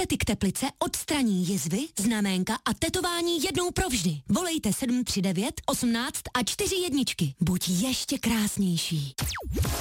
Estetik Teplice odstraní jizvy, znaménka a tetování jednou provždy. Volejte 739 18 a 4 jedničky. Buď ještě krásnější.